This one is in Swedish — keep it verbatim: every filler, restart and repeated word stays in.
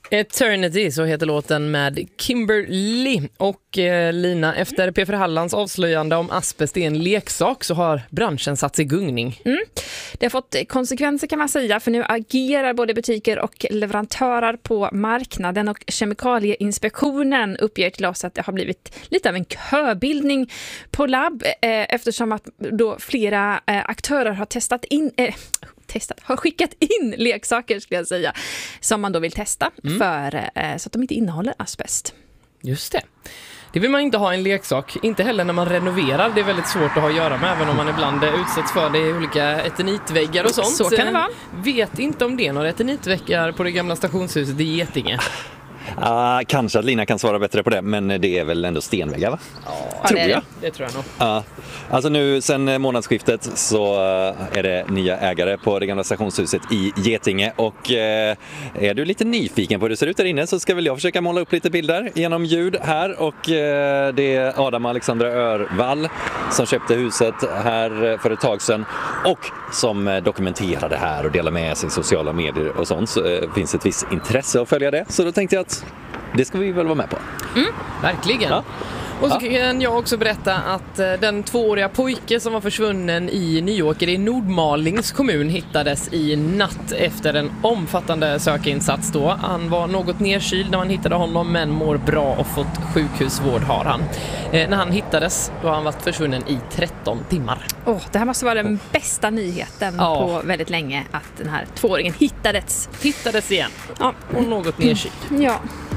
Eternity, så heter låten med Kimberly. Och eh, Lina, efter P F Hallands avslöjande om asbest är en leksak så har branschen satt sig i gungning. Mm. Det har fått konsekvenser kan man säga, för nu agerar både butiker och leverantörer på marknaden, och Kemikalieinspektionen uppger till oss att det har blivit lite av en köbildning på labb eh, eftersom att då flera eh, aktörer har testat in eh, testat, har skickat in leksaker skulle jag säga, som man då vill testa mm. för, eh, så att de inte innehåller asbest. Just det. Det vill man inte ha en leksak, inte heller när man renoverar. Det är väldigt svårt att ha att göra med, även om man ibland utsätts för det i olika eternitväggar och sånt. Så kan det vara. Vet inte om det är några eternitväggar på det gamla stationshuset i Getinge. Uh, kanske att Lina kan svara bättre på det, men det är väl ändå stenväggar, va? Ja, tror det, jag. Det tror jag nog. Uh, alltså nu sen månadsskiftet så uh, är det nya ägare på det gamla stationshuset i Getinge, och uh, är du lite nyfiken på hur det ser ut där inne så ska väl jag försöka måla upp lite bilder genom ljud här, och uh, det är Adam Alexandra Örvall som köpte huset här för ett tag sedan och som dokumenterade här och delar med sig i sociala medier och sånt, så uh, finns ett visst intresse att följa det, så då tänkte jag att det ska vi väl vara med på. Mm, verkligen. Ja. Och så kan jag också berätta att den tvååriga pojke som var försvunnen i Nyåker i Nordmalings kommun hittades i natt efter en omfattande sökinsats då. Han var något nedkyld när man hittade honom, men mår bra och fått sjukhusvård har han. Eh, när han hittades då har han varit försvunnen i tretton timmar. Oh, det här måste vara den bästa nyheten ja. på väldigt länge, att den här tvååringen hittades. Hittades igen. Ja. Och något nedkyld. Ja.